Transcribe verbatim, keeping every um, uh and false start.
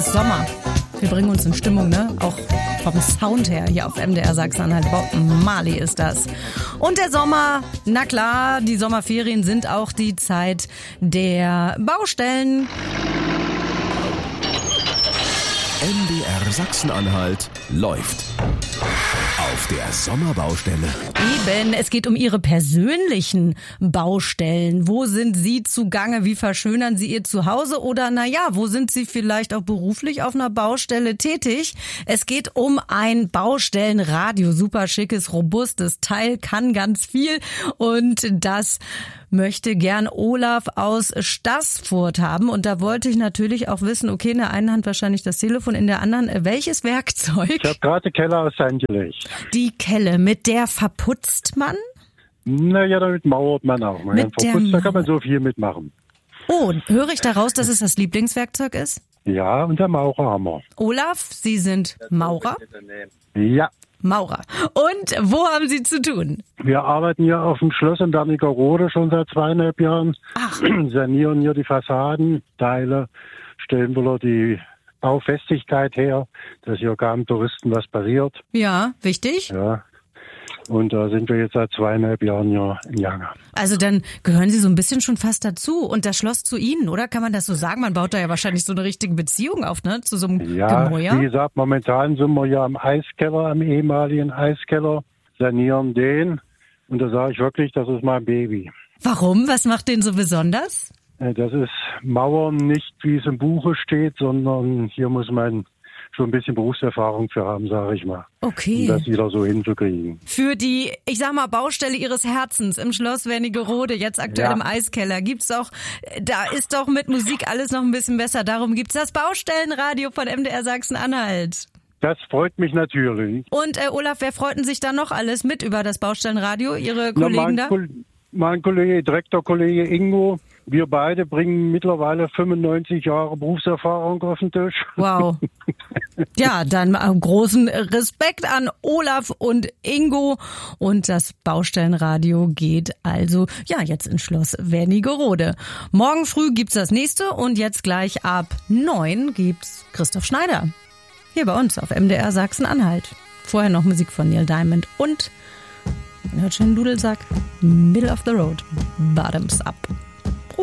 Sommer. Wir bringen uns in Stimmung, ne? Auch vom Sound her hier auf M D R Sachsen-Anhalt. Bob Marley ist das. Und der Sommer, na klar, die Sommerferien sind auch die Zeit der Baustellen. M D R Sachsen-Anhalt läuft auf der Sommerbaustelle. Eben, es geht um Ihre persönlichen Baustellen. Wo sind Sie zugange? Wie verschönern Sie Ihr Zuhause? Oder naja, wo sind Sie vielleicht auch beruflich auf einer Baustelle tätig? Es geht um ein Baustellenradio. Super schickes, robustes Teil, kann ganz viel. Und das möchte gern Olaf aus Staßfurt haben. Und da wollte ich natürlich auch wissen, okay, in der einen Hand wahrscheinlich das Telefon, in der anderen welches Werkzeug? Ich habe gerade die Kelle aus Sand gelegt. Die Kelle, mit der verputzt man? Naja, damit mauert man auch. Man Mit der verputzt, da kann man Mauer. so viel mitmachen. Oh, höre ich daraus, dass es das Lieblingswerkzeug ist? Ja, und der Maurerhammer. Olaf, Sie sind Maurer? Ja, Maurer. Und wo haben Sie zu tun? wir arbeiten hier auf dem Schloss in Wernigerode schon seit zweieinhalb Jahren. Ach. Sanieren hier die Fassadenteile, stellen wohl die Baufestigkeit her, dass hier kaum Touristen was passiert. Ja, wichtig. Ja. Und da sind wir jetzt seit zweieinhalb Jahren hier in Jange. Also dann gehören Sie so ein bisschen schon fast dazu und das Schloss zu Ihnen, oder? Kann man das so sagen? Man baut da ja wahrscheinlich so eine richtige Beziehung auf, ne? Zu so einem Ja, Gemäuer. wie gesagt, momentan sind wir ja am Eiskeller, am ehemaligen Eiskeller, sanieren den. Und da sage ich wirklich, das ist mein Baby. Warum? Was macht den so besonders? Äh, Das ist Mauern nicht, wie es im Buche steht, sondern hier muss man schon ein bisschen Berufserfahrung für haben, sage ich mal. Okay. Um das wieder so hinzukriegen. Für die, ich sag mal, Baustelle Ihres Herzens im Schloss Wernigerode, jetzt aktuell Ja. im Eiskeller, gibt's auch, da ist doch mit Musik alles noch ein bisschen besser. Darum gibt's das Baustellenradio von M D R Sachsen-Anhalt. Das freut mich natürlich. Und äh, Olaf, wer freuten sich da noch alles mit über das Baustellenradio? Ihre Na, Kollegen mein, da? Kol- mein Kollege, Direktorkollege Ingo, wir beide bringen mittlerweile fünfundneunzig Jahre Berufserfahrung auf den Tisch. Wow. Ja, dann äh, großen Respekt an Olaf und Ingo. Und das Baustellenradio geht also ja jetzt ins Schloss Wernigerode. Morgen früh gibt's das nächste und jetzt gleich ab neun gibt's Christoph Schneider. Hier bei uns auf M D R Sachsen-Anhalt. Vorher noch Musik von Neil Diamond und, hört schon Dudelsack, Middle of the Road, Bottoms Up.